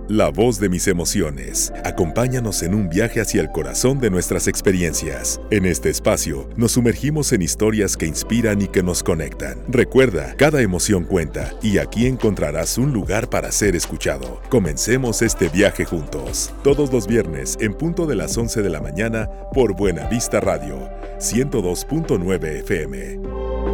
La voz de mis emociones. Acompáñanos en un viaje hacia el corazón de nuestras experiencias. En este espacio, nos sumergimos en historias que inspiran y que nos conectan. Recuerda, cada emoción cuenta y aquí encontrarás un lugar para ser escuchado. Comencemos este viaje juntos. Todos los viernes, en punto de las 11 de la mañana, por Buena Vista Radio, 102.9 FM.